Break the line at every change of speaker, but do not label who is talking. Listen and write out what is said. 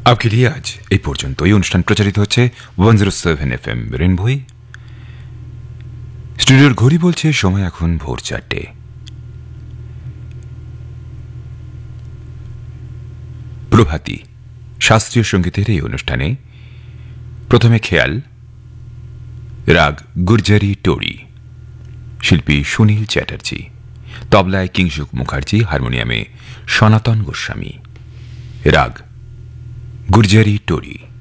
आपके लिए आज এই পর্যন্তই অনুষ্ঠান প্রচারিত হচ্ছে 107 FM রেনভোই। স্টুডিওর ঘড়ি বলছে সময় এখন ভোর 4টে। প্রভাতী শাস্ত্রীয় সঙ্গীতের এই অনুষ্ঠানে প্রথমে খেয়াল, রাগ গুর্জারি টোড়ি, শিল্পী সুনীল চ্যাটার্জি, তবলায় কিংসুক মুখার্জি, হারমোনিয়ামে সনাতন গোস্বামী। রাগ গুর্জারি টোড়ি।